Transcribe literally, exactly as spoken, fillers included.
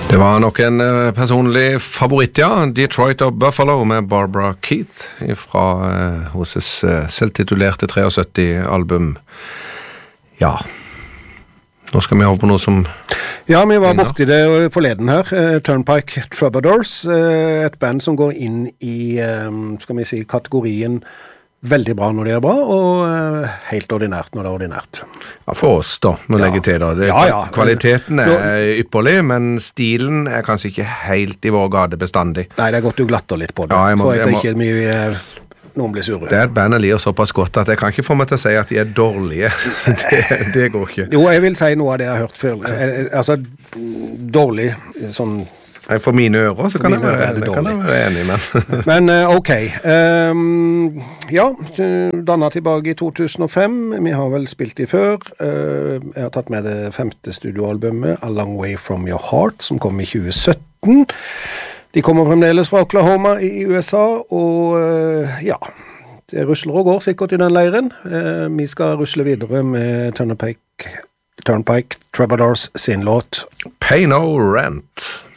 Det var nok en personlig favoritt, ja. Detroit og Buffalo med Barbara Keith fra uh, hennes uh, selvtitulerte syttitre-album. Ja, nå skal vi over på noe som... Ja, vi var borte i det forleden her. Uh, Turnpike Troubadours, uh, et band som går inn i, um, skal vi si, kategorien veldig bra når det er bra, og uh, helt ordinært når det er ordinært. Ja, for oss da, må ja. legge til da. Det, ja, ja. Kvaliteten er ypperlig, men stilen er kanskje ikke helt i vår gade bestandig. Nei, det er godt du glatter litt på det, ja, jeg må, for at det ikke er mye... Noen blir sure. Det er et band jeg liker såpass godt at jeg kan ikke få meg til å si at de er dårlige. det, det går ikke. Jo, jeg vil si noe av det jeg har hørt før. Altså, dårlig, sånn... For mine ører så kan jeg være, det kan jeg være enig med. Men uh, ok. Um, ja, dannet tilbake i to tusen og fem. Vi har vel spilt de før. Uh, jeg har tatt med det femte studioalbumet, A Long Way From Your Heart, som kom i tjue sytten. De kommer fremdeles fra Oklahoma i U S A, og uh, ja, det rusler og går sikkert i den leiren. Uh, vi skal rusle videre med Turnpike, Turnpike Troubadours sin låt Pay No Rent.